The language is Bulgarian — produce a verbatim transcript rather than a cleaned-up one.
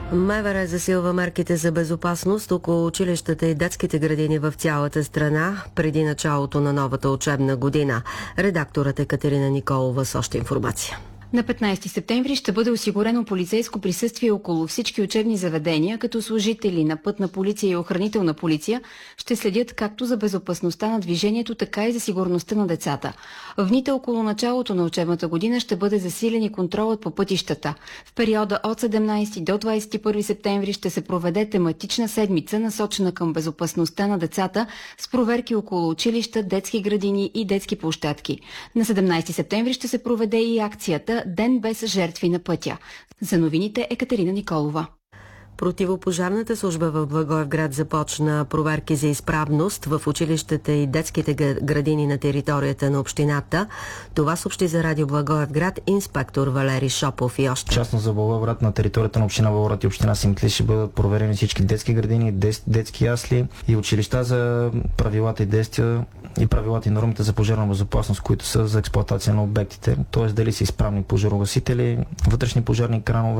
МВР засилва мерките за безопасност около училищата и детските градини в цялата страна преди началото на новата учебна година. Редакторът Екатерина Николова с още информация. На петнайсети септември ще бъде осигурено полицейско присъствие около всички учебни заведения, като служители на пътна полиция и охранителна полиция ще следят както за безопасността на движението, така и за сигурността на децата. В дните около началото на учебната година ще бъде засилен и контролът по пътищата. В периода от седемнайсети до двайсет и първи септември ще се проведе тематична седмица, насочена към безопасността на децата, с проверки около училища, детски градини и детски площадки. На седемнайсети септември ще се проведе и акцията Ден без жертви на пътя. За новините Екатерина Николова. Противопожарната служба в Благоевград започна проверки за изправност в училищата и детските градини на територията на общината. Това съобщи за радио Благоевград инспектор Валери Шопов и още. Частно за Благоевград на територията на община Благоевград и община Симитли ще бъдат проверени всички детски градини, детски ясли и училища за правилата и действия и правилата и нормите за пожарна безопасност, които са за експлоатация на обектите, т.е. дали са изправни пожарогасители, вътрешни пожарни кранове,